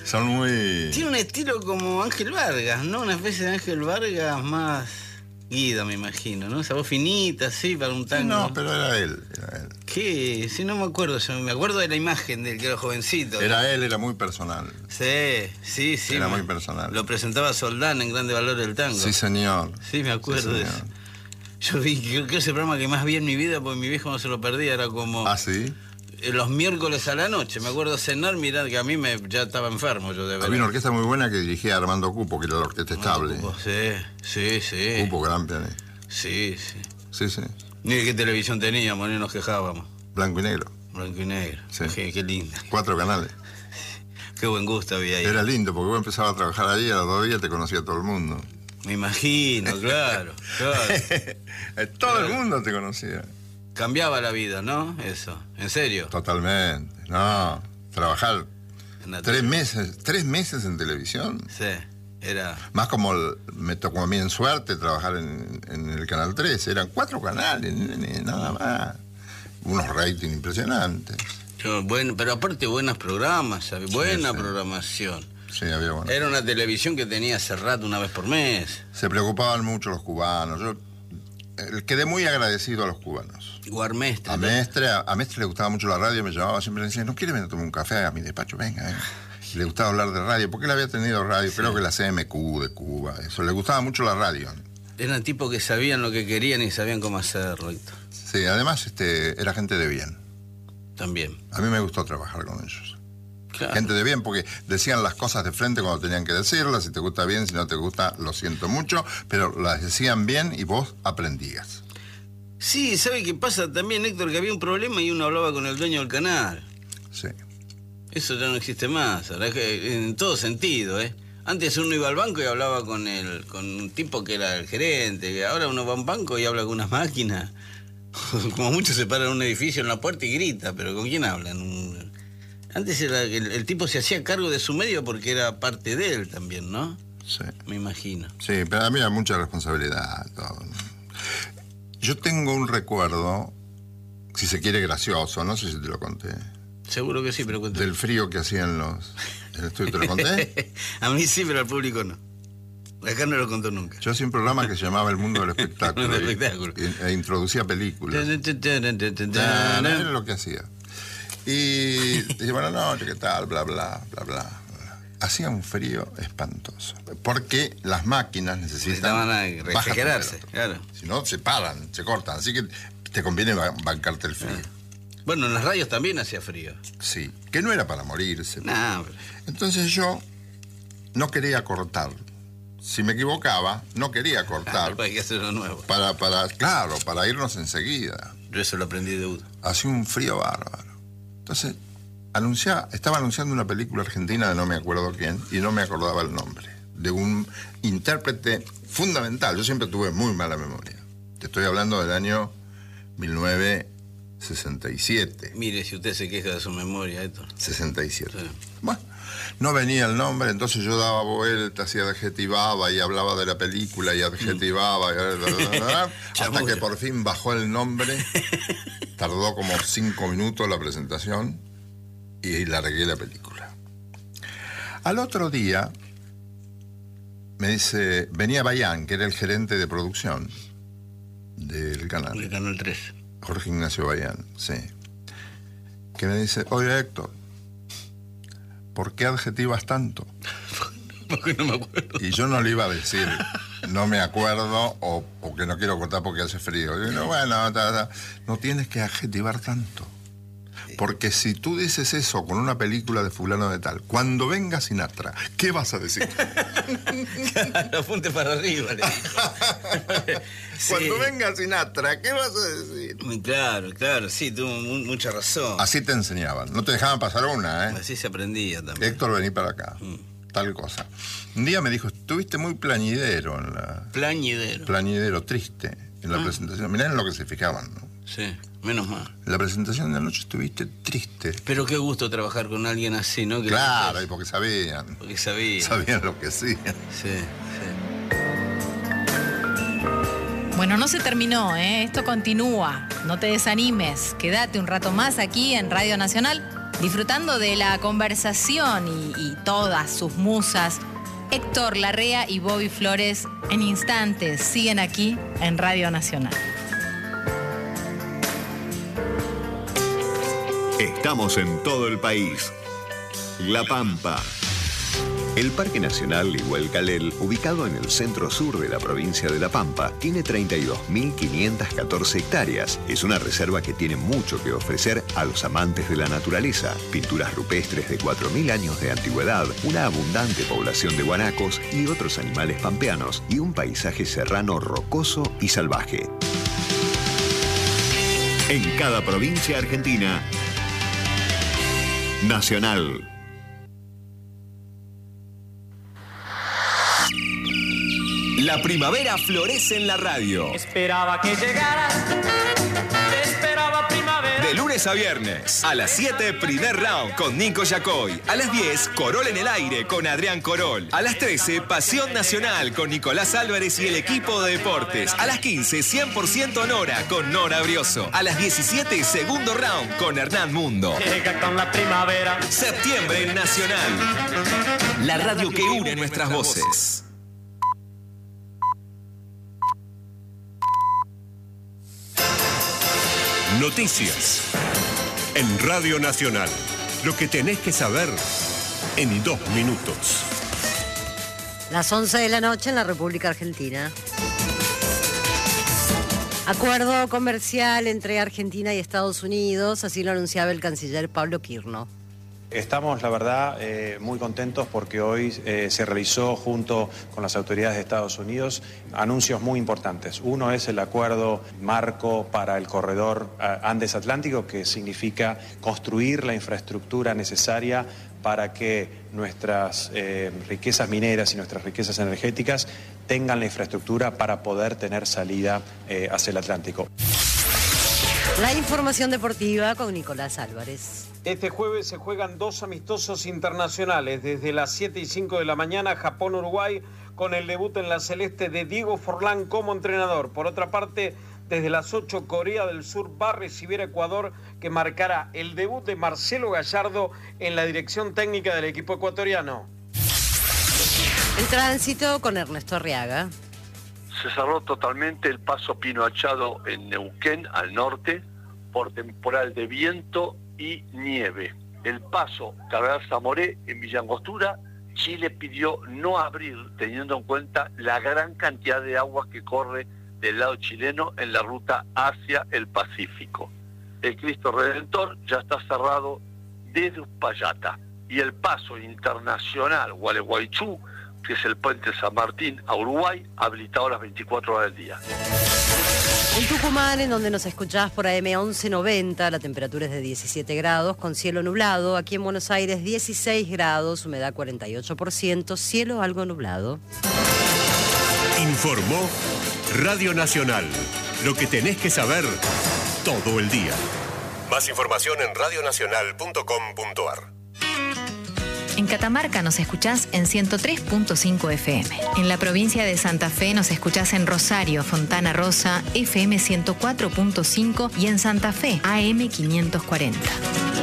Son muy... Tiene un estilo como Ángel Vargas, ¿no? Una especie de Ángel Vargas más Guido, me imagino, ¿no? Esa voz finita, así, para un tango. Sí, no, pero era él. ¿Qué? Sí, no me acuerdo. Yo me acuerdo de la imagen del que era jovencito. Era él, era muy personal. Sí. Era muy personal. Lo presentaba Soldán en Grande Valor del Tango. Sí, señor. Sí, me acuerdo de eso. Yo vi, creo que ese programa que más vi en mi vida, porque mi viejo no se lo perdía, era como... ¿Ah, sí? Los miércoles a la noche, me acuerdo cenar, mirar que a mí ya estaba enfermo yo de verdad. Había una orquesta muy buena que dirigía Armando Cupo, que era la orquesta estable. Cupo, sí. Cupo, gran pianista. Sí. Sí. Ni de qué televisión teníamos, ni nos quejábamos. Blanco y negro. Blanco y negro. Sí. Qué linda. 4 canales. Qué buen gusto había ahí. Era lindo, porque vos empezabas a trabajar ahí y a los 2 días te conocía todo el mundo. Me imagino, claro. Todo el mundo te conocía. Cambiaba la vida, ¿no? Eso, ¿en serio? Totalmente. No, trabajar 3 meses en televisión. Sí, era... Más como me tocó a mí en suerte trabajar en el Canal 3. Eran 4 canales, nada más. Unos ratings impresionantes. Bueno, pero aparte buenos programas, buena programación. Sí, había bueno. Era una televisión que tenía hace rato, una vez por mes. Se preocupaban mucho los cubanos. Yo quedé muy agradecido a los cubanos. O a Mestre. A Mestre le gustaba mucho la radio, me llamaba siempre y me decía, ¿no quiere venir a tomar un café a mi despacho? Venga. Y le gustaba hablar de radio, porque él había tenido radio, creo que la CMQ de Cuba, eso, le gustaba mucho la radio. Eran tipos que sabían lo que querían y sabían cómo hacerlo, Héctor. Sí, además era gente de bien. También. A mí me gustó trabajar con ellos. Claro. Gente de bien, porque decían las cosas de frente cuando tenían que decirlas, si te gusta bien, si no te gusta, lo siento mucho, pero las decían bien y vos aprendías. Sí, ¿sabe qué pasa también, Héctor? Que había un problema y uno hablaba con el dueño del canal. Sí. Eso ya no existe más, ¿verdad? En todo sentido, ¿eh? Antes uno iba al banco y hablaba con un tipo que era el gerente, ahora uno va a un banco y habla con una máquina. Como mucho se para en un edificio en la puerta y grita, pero ¿con quién hablan? Antes era el tipo se hacía cargo de su medio porque era parte de él también, ¿no? Sí. Me imagino. Sí, pero a mí era mucha responsabilidad. Todo. Yo tengo un recuerdo, si se quiere gracioso, no sé si te lo conté. Seguro que sí, pero cuéntame. Del frío que hacían el estudio, ¿te lo conté? A mí sí, pero al público no. Acá no lo contó nunca. Yo hacía un programa que se llamaba El Mundo del Espectáculo. E introducía películas. Era lo que hacía. Y dije, buenas noches, ¿qué tal? Bla, bla. Hacía un frío espantoso. Porque las máquinas necesitan refrigerarse, claro. Si no, se paran, se cortan. Así que te conviene bancarte el frío. Bueno, en las radios también hacía frío. Sí, que no era para morirse. No, Entonces yo no quería cortar. Si me equivocaba, no quería cortar. Hay que hacerlo nuevo. Para irnos enseguida. Yo eso lo aprendí de Udo. Hacía un frío bárbaro. Entonces, estaba anunciando una película argentina de no me acuerdo quién, y no me acordaba el nombre, de un intérprete fundamental. Yo siempre tuve muy mala memoria. Te estoy hablando del año 1967. Mire, si usted se queja de su memoria, esto. 67. Sí. Bueno, no venía el nombre, entonces yo daba vueltas y adjetivaba y hablaba de la película y adjetivaba hasta que por fin bajó el nombre. Tardó como 5 minutos la presentación y largué la película. Al otro día me dice, venía Bayán, que era el gerente de producción del canal. Del Canal 3. Jorge Ignacio Bayán, sí. Que me dice, oye Héctor, ¿por qué adjetivas tanto? Porque no me acuerdo. Y yo no le iba a decir, no me acuerdo o que no quiero contar porque hace frío. Y yo, bueno, no tienes que adjetivar tanto. Porque si tú dices eso con una película de fulano de tal, cuando venga Sinatra, ¿qué vas a decir? Claro, apunte para arriba. Cuando venga Sinatra, ¿qué vas a decir? Claro, sí, tuvo mucha razón. Así te enseñaban, no te dejaban pasar una, ¿eh? Así se aprendía también. Héctor, vení para acá. Tal cosa. Un día me dijo, estuviste muy plañidero en la... Plañidero, triste, en la presentación. Mirá en lo que se fijaban, ¿no? Sí, menos mal. En la presentación de anoche estuviste triste. Pero qué gusto trabajar con alguien así, ¿no? Que claro, y porque sabían. Sabían lo que hacían. Sí. Bueno, no se terminó, ¿eh? Esto continúa. No te desanimes. Quédate un rato más aquí en Radio Nacional. Disfrutando de la conversación y todas sus musas, Héctor Larrea y Bobby Flores en instantes siguen aquí en Radio Nacional. Estamos en todo el país. La Pampa. El Parque Nacional Igualcalel, ubicado en el centro sur de la provincia de La Pampa, tiene 32.514 hectáreas. Es una reserva que tiene mucho que ofrecer a los amantes de la naturaleza. Pinturas rupestres de 4.000 años de antigüedad, una abundante población de guanacos y otros animales pampeanos, y un paisaje serrano rocoso y salvaje. En cada provincia argentina, Nacional. La primavera florece en la radio. Esperaba que llegaras, esperaba primavera. De lunes a viernes, a las 7, primer round con Nico Yacoy. A las 10, Corol en el aire con Adrián Corol. A las 13, Pasión Nacional con Nicolás Álvarez y el equipo de deportes. A las 15, 100% Nora con Nora Brioso. A las 17, segundo round con Hernán Mundo. Llega con la primavera. Septiembre en Nacional. La radio que une nuestras voces. Noticias en Radio Nacional. Lo que tenés que saber en 2 minutos. Las 11 de la noche en la República Argentina. Acuerdo comercial entre Argentina y Estados Unidos, así lo anunciaba el canciller Pablo Quirno. Estamos, la verdad, muy contentos porque hoy se realizó junto con las autoridades de Estados Unidos anuncios muy importantes. Uno es el acuerdo marco para el corredor Andes-Atlántico, que significa construir la infraestructura necesaria para que nuestras riquezas mineras y nuestras riquezas energéticas tengan la infraestructura para poder tener salida hacia el Atlántico. La información deportiva con Nicolás Álvarez. Este jueves se juegan 2 amistosos internacionales. Desde las 7:05 de la mañana, Japón-Uruguay, con el debut en la celeste de Diego Forlán como entrenador. Por otra parte, desde las 8, Corea del Sur va a recibir a Ecuador, que marcará el debut de Marcelo Gallardo en la dirección técnica del equipo ecuatoriano. El tránsito con Ernesto Arriaga. Se cerró totalmente el paso Pino Achado en Neuquén, al norte, por temporal de viento y nieve. El paso Cardenal Zamoré en Villa Angostura, Chile pidió no abrir, teniendo en cuenta la gran cantidad de agua que corre del lado chileno en la ruta hacia el Pacífico. El Cristo Redentor ya está cerrado desde Uspallata. Y el paso internacional Gualeguaychú, que es el puente San Martín a Uruguay, habilitado las 24 horas del día. En Tucumán, en donde nos escuchás por AM 1190, la temperatura es de 17 grados, con cielo nublado. Aquí en Buenos Aires, 16 grados, humedad 48%, cielo algo nublado. Informó Radio Nacional. Lo que tenés que saber todo el día. Más información en radionacional.com.ar. En Catamarca nos escuchás en 103.5 FM. En la provincia de Santa Fe nos escuchás en Rosario, Fontana Rosa, FM 104.5 y en Santa Fe, AM 540.